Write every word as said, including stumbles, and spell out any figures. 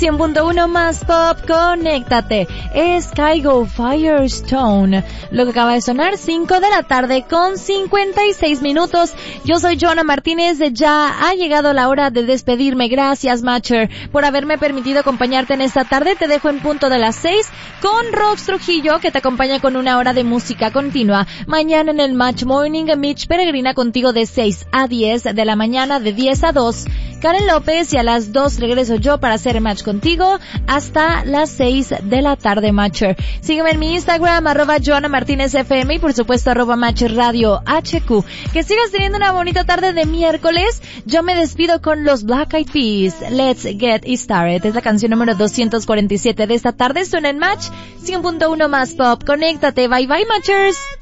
cien punto uno más pop, conéctate. Es Kygo Firestone. Lo que acaba de sonar, cinco de la tarde con cincuenta y seis minutos. Yo soy Joana Martínez. Ya ha llegado la hora de despedirme. Gracias, Matcher, por haberme permitido acompañarte en esta tarde. Te dejo en punto de las seis con Rox Trujillo, que te acompaña con una hora de música continua. Mañana en el Match Morning, Mitch peregrina contigo de seis a diez de la mañana, de diez a dos. Karen López, y a las dos regreso yo para hacer match contigo hasta las seis de la tarde, Matcher. Sígueme en mi Instagram, arroba Joana Martínez F M, y por supuesto arroba Matcher Radio H Q. Que sigas teniendo una bonita tarde de miércoles. Yo me despido con los Black Eyed Peas. Let's Get It Started. Es la canción número doscientos cuarenta y siete de esta tarde. Suena en Match cien punto uno más pop. Conéctate. Bye bye, Matchers.